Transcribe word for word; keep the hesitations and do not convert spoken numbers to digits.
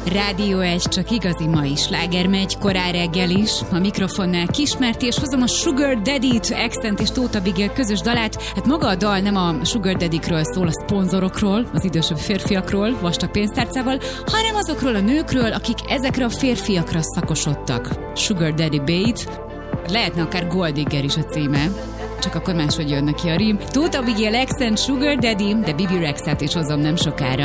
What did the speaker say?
Rádió egy, csak igazi mai sláger megy, korán reggel is. A mikrofonnál Kismerti, és hozom a Sugar Daddy-t, Extent és Tóth Abigail közös dalát. Hát maga a dal nem a Sugar Daddy-kről szól, a szponzorokról, az idősebb férfiakról, vastag pénztárcával, hanem azokról a nőkről, akik ezekre a férfiakra szakosodtak. Sugar Daddy Bait, lehetne akár Gold Digger is a címe, csak akkor máshogy jön neki a rím. Tóth Abigail, Extent, Sugar Daddy, de Bibi Rexet is hozom nem sokára.